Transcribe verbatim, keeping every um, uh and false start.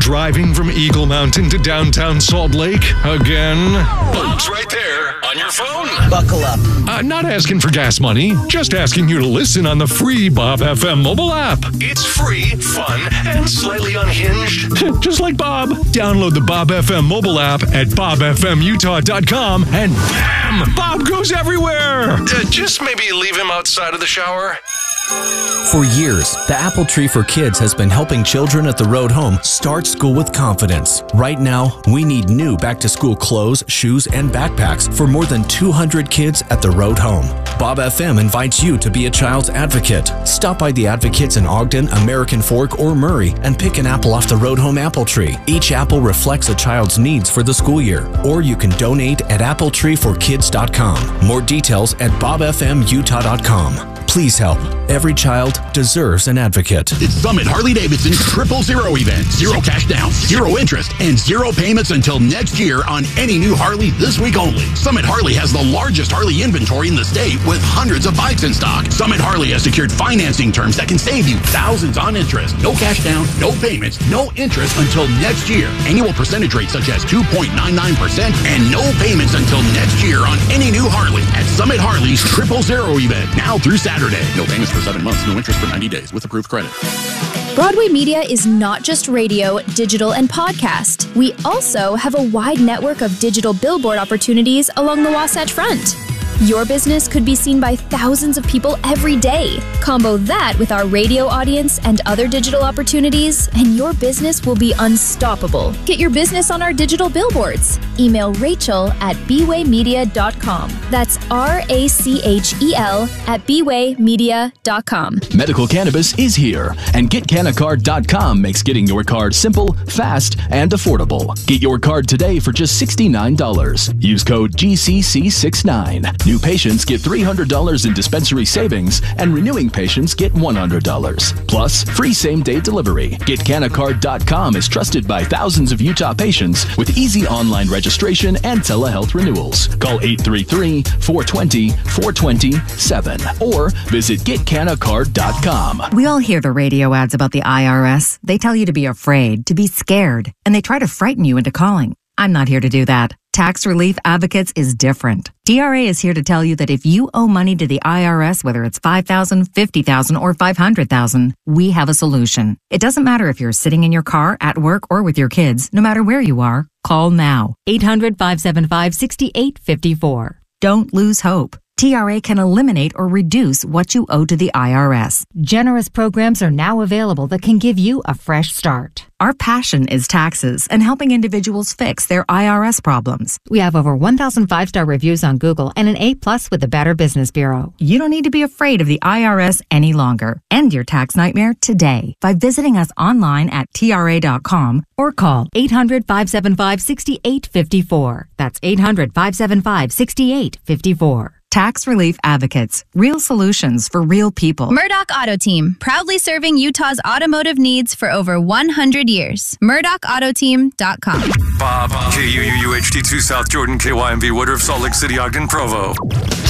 driving from Eagle Mountain to downtown Salt Lake again? Bob's right there on your phone. Buckle up. Uh, not asking for gas money, just asking you to listen on the free Bob F M mobile app. It's free, fun, and slightly unhinged. Just like Bob. Download the Bob F M mobile app at bob f m utah dot com and bam! Bob goes everywhere. Uh, just maybe leave him outside of the shower. For years, the Apple Tree for Kids has been helping children at the road home start school with confidence. Right now, we need new back-to-school clothes, shoes, and backpacks for more than two hundred kids at the road home. Bob F M invites you to be a child's advocate. Stop by the Advocates in Ogden, American Fork, or Murray and pick an apple off the road home apple tree. Each apple reflects a child's needs for the school year. Or you can donate at apple tree for kids dot com. More details at bob f m utah dot com. Please help. Every child deserves an advocate. It's Summit Harley-Davidson's Triple Zero event. Zero cash down, zero interest, and zero payments until next year on any new Harley this week only. Summit Harley has the largest Harley inventory in the state with hundreds of bikes in stock. Summit Harley has secured financing terms that can save you thousands on interest. No cash down, no payments, no interest until next year. Annual percentage rates such as two point nine nine percent and no payments until next year on any new Harley at Summit Harley's Triple Zero event. Now through Saturday. No payments for seven months, no interest for ninety days with approved credit. Broadway Media is not just radio, digital, and podcast. We also have a wide network of digital billboard opportunities along the Wasatch Front. Your business could be seen by thousands of people every day. Combo that with our radio audience and other digital opportunities, and your business will be unstoppable. Get your business on our digital billboards. Email Rachel at b way media dot com. That's R A C H E L at b way media dot com. Medical cannabis is here, and get canna card dot com makes getting your card simple, fast, and affordable. Get your card today for just sixty-nine dollars. Use code G C C sixty-nine. New patients get three hundred dollars in dispensary savings, and renewing patients get one hundred dollars. Plus, free same-day delivery. Get canna card dot com is trusted by thousands of Utah patients with easy online registration and telehealth renewals. Call eight three three, four two zero, four two zero seven or visit get canna card dot com. We all hear the radio ads about the I R S. They tell you to be afraid, to be scared, and they try to frighten you into calling. I'm not here to do that. Tax Relief Advocates is different. D R A is here to tell you that if you owe money to the I R S, whether it's five thousand dollars, fifty thousand dollars, or five hundred thousand dollars, we have a solution. It doesn't matter if you're sitting in your car, at work, or with your kids. No matter where you are, call now. eight hundred, five seven five, six eight five four. Don't lose hope. T R A can eliminate or reduce what you owe to the I R S. Generous programs are now available that can give you a fresh start. Our passion is taxes and helping individuals fix their I R S problems. We have over one thousand five-star reviews on Google and an A plus with the Better Business Bureau. You don't need to be afraid of the I R S any longer. End your tax nightmare today by visiting us online at T R A dot com or call eight hundred, five seven five, six eight five four. That's eight hundred, five seven five, six eight five four. Tax Relief Advocates. Real solutions for real people. Murdoch Auto Team, proudly serving Utah's automotive needs for over one hundred years. Murdoch Auto Team dot com. Bob, K U U U H D two South Jordan, K Y M V Woodruff, Salt Lake City, Ogden, Provo.